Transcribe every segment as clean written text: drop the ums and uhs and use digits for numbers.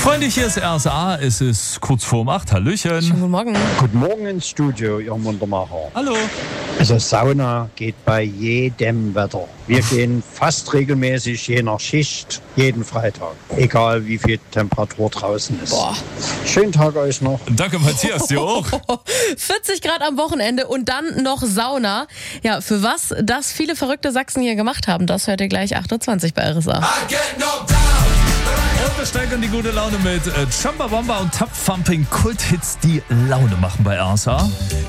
Freunde, hier ist RSA, es ist kurz vor 8. Hallöchen. Schönen guten Morgen. Guten Morgen ins Studio, ihr Muntermacher. Hallo. Also Sauna geht bei jedem Wetter. Wir gehen fast regelmäßig, je nach Schicht, jeden Freitag. Egal wie viel Temperatur draußen ist. Boah. Schönen Tag euch noch. Danke, Matthias, dir auch. 40 Grad am Wochenende und dann noch Sauna. Ja, für was das viele verrückte Sachsen hier gemacht haben, das hört ihr gleich 8.20 Uhr bei RSA. Und wir steigern die gute Laune mit Chumbawamba und Tap Thumping, Kulthits, die Laune machen bei RSA.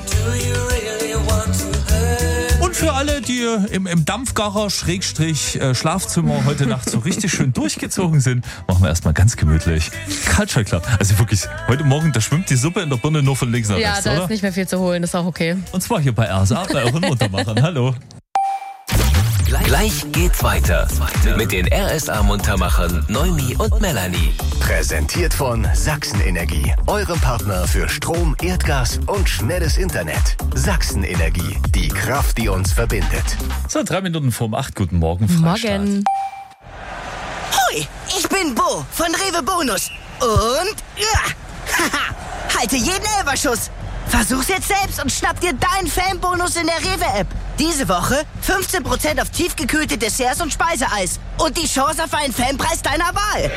Und für alle, die im Dampfgarer Schlafzimmer heute Nacht so richtig schön durchgezogen sind, machen wir erstmal ganz gemütlich Culture Club. Also wirklich, heute Morgen, da schwimmt die Suppe in der Birne nur von links nach rechts, Ja, da oder? ist nicht mehr viel zu holen, ist auch okay. Und zwar hier bei RSA, bei euren Muntermachern. Hallo. Gleich geht's weiter mit den RSA-Muntermachern Noemi und Melanie. Präsentiert von Sachsen Energie, eurem Partner für Strom, Erdgas und schnelles Internet. Sachsen Energie, die Kraft, die uns verbindet. So, 3 Minuten vorm 8. Guten Morgen, Freistaat. Morgen. Hoi, ich bin Bo von Rewe Bonus. Und halte jeden Elberschuss. Versuch's jetzt selbst und schnapp dir deinen Fanbonus in der Rewe-App. Diese Woche 15% auf tiefgekühlte Desserts und Speiseeis. Und die Chance auf einen Fanpreis deiner Wahl.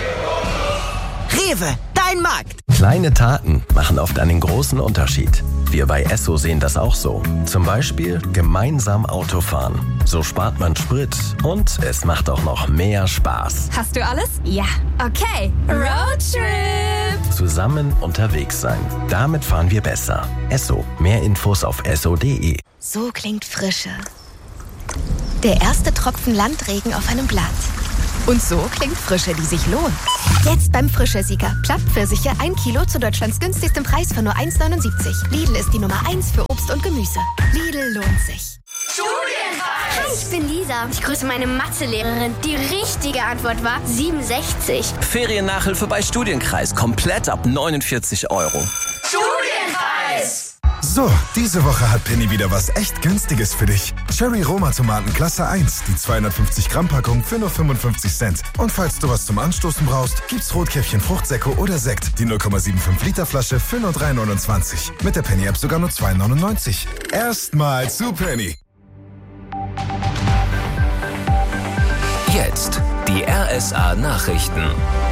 Rewe, dein Markt. Kleine Taten machen oft einen großen Unterschied. Wir bei Esso sehen das auch so. Zum Beispiel gemeinsam Autofahren. So spart man Sprit und es macht auch noch mehr Spaß. Hast du alles? Ja. Okay. Roadtrip. Zusammen unterwegs sein. Damit fahren wir besser. Esso. Mehr Infos auf esso.de. So klingt Frische. Der erste Tropfen Landregen auf einem Blatt. Und so klingt Frische, die sich lohnt. Jetzt beim Frische-Sieger. Plattpfirsiche 1 Kilo zu Deutschlands günstigstem Preis von nur 1,79. Lidl ist die Nummer 1 für Obst und Gemüse. Lidl lohnt sich. Hi, ich bin Lisa. Ich grüße meine Mathelehrerin. Die richtige Antwort war 67. Feriennachhilfe bei Studienkreis. Komplett ab 49 Euro. Studienpreis! So, diese Woche hat Penny wieder was echt Günstiges für dich. Cherry Roma Tomaten Klasse 1, die 250 Gramm Packung für nur 55 Cent. Und falls du was zum Anstoßen brauchst, gibt's Rotkäppchen Fruchtsäcko oder Sekt, die 0,75 Liter Flasche für nur 3,29. Mit der Penny App sogar nur 2,99. Erstmal zu Penny. Jetzt die RSA Nachrichten.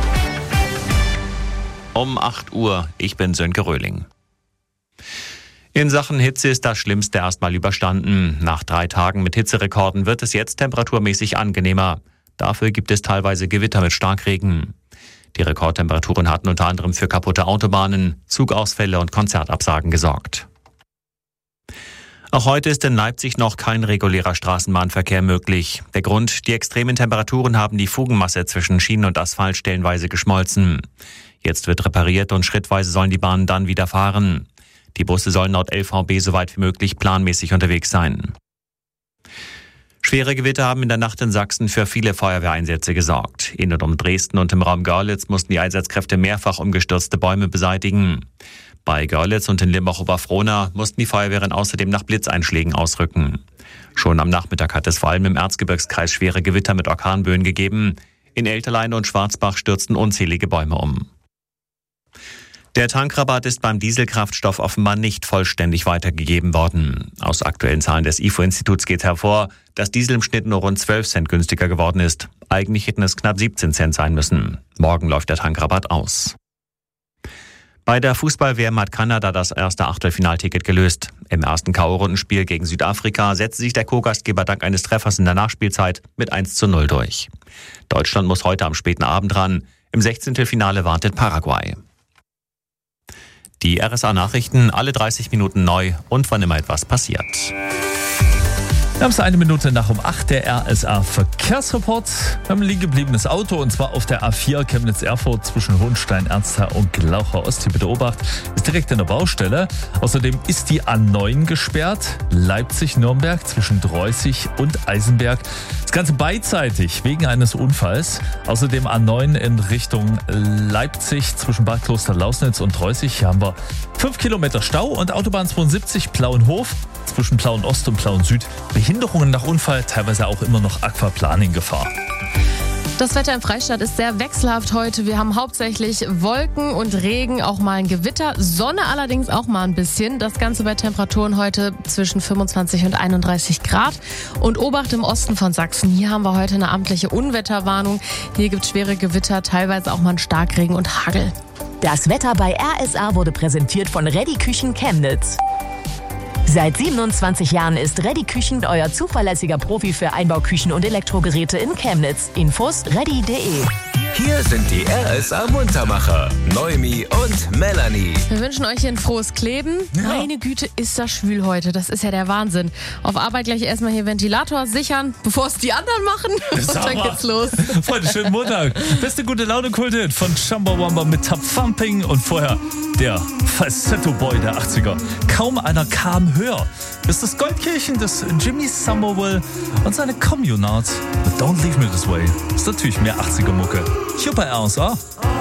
Um 8 Uhr, ich bin Sönke Röhling. In Sachen Hitze ist das Schlimmste erstmal überstanden. Nach 3 Tagen mit Hitzerekorden wird es jetzt temperaturmäßig angenehmer. Dafür gibt es teilweise Gewitter mit Starkregen. Die Rekordtemperaturen hatten unter anderem für kaputte Autobahnen, Zugausfälle und Konzertabsagen gesorgt. Auch heute ist in Leipzig noch kein regulärer Straßenbahnverkehr möglich. Der Grund: die extremen Temperaturen haben die Fugenmasse zwischen Schienen und Asphalt stellenweise geschmolzen. Jetzt wird repariert und schrittweise sollen die Bahnen dann wieder fahren. Die Busse sollen laut LVB so weit wie möglich planmäßig unterwegs sein. Schwere Gewitter haben in der Nacht in Sachsen für viele Feuerwehreinsätze gesorgt. In und um Dresden und im Raum Görlitz mussten die Einsatzkräfte mehrfach umgestürzte Bäume beseitigen. Bei Görlitz und in Limbach-Oberfrohna mussten die Feuerwehren außerdem nach Blitzeinschlägen ausrücken. Schon am Nachmittag hat es vor allem im Erzgebirgskreis schwere Gewitter mit Orkanböen gegeben. In Elterlein und Schwarzbach stürzten unzählige Bäume um. Der Tankrabatt ist beim Dieselkraftstoff offenbar nicht vollständig weitergegeben worden. Aus aktuellen Zahlen des IFO-Instituts geht hervor, dass Diesel im Schnitt nur rund 12 Cent günstiger geworden ist. Eigentlich hätten es knapp 17 Cent sein müssen. Morgen läuft der Tankrabatt aus. Bei der Fußball-WM hat Kanada das erste Achtelfinalticket gelöst. Im ersten K.O.-Rundenspiel gegen Südafrika setzte sich der Co-Gastgeber dank eines Treffers in der Nachspielzeit mit 1:0 durch. Deutschland muss heute am späten Abend ran. Im 16. Finale wartet Paraguay. Die RSA-Nachrichten, alle 30 Minuten neu und wann immer etwas passiert. Wir haben es 1 Minute nach um 8, der RSA-Verkehrsreport. Wir haben ein liegen gebliebenes Auto und zwar auf der A4 Chemnitz-Erfurt zwischen Hohenstein, Ernsthal und Glauchau Ost. Hier bitte Obacht, ist direkt in der Baustelle. Außerdem ist die A9 gesperrt, Leipzig-Nürnberg zwischen Dreußig und Eisenberg. Das Ganze beidseitig wegen eines Unfalls. Außerdem A9 in Richtung Leipzig zwischen Bad Kloster-Lausnitz und Dreußig. Hier haben wir 5 Kilometer Stau und Autobahn 72 Plauenhof zwischen Plauen Ost und Plauen Süd. Behinderungen nach Unfall, teilweise auch immer noch Aquaplaning-Gefahr. Das Wetter im Freistaat ist sehr wechselhaft heute. Wir haben hauptsächlich Wolken und Regen, auch mal ein Gewitter, Sonne allerdings auch mal ein bisschen. Das Ganze bei Temperaturen heute zwischen 25 und 31 Grad. Und Obacht im Osten von Sachsen. Hier haben wir heute eine amtliche Unwetterwarnung. Hier gibt es schwere Gewitter, teilweise auch mal einen Starkregen und Hagel. Das Wetter bei RSA wurde präsentiert von Reddy Küchen Chemnitz. Seit 27 Jahren ist Reddy Küchen euer zuverlässiger Profi für Einbauküchen und Elektrogeräte in Chemnitz. Infos reddy.de. Hier sind die RSA Muntermacher, Noemi und Melanie. Wir wünschen euch hier ein frohes Kleben. Ja. Meine Güte, ist das schwül heute. Das ist ja der Wahnsinn. Auf Arbeit gleich erstmal hier Ventilator sichern, bevor es die anderen machen. Und dann geht's los. Freunde, schönen Montag. Beste gute Laune-Kult von Chumbawamba mit Top Thumping und vorher der Falsetto-Boy der 80er. Kaum einer kam höher. Ist das Goldkirchen des Jimmy Somerville und seine Communards. Don't Leave Me This Way. Ist natürlich mehr 80er-Mucke. Hier bei RSA.